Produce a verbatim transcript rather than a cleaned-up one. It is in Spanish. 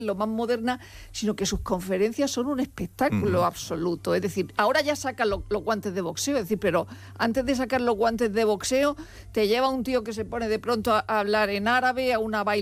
lo más moderna, sino que sus conferencias son un espectáculo uh-huh. absoluto. Es decir, ahora ya sacan lo, los guantes de boxeo, es decir, pero antes de sacar los guantes de boxeo, te lleva un tío que se pone de pronto a, a hablar en árabe, a una baile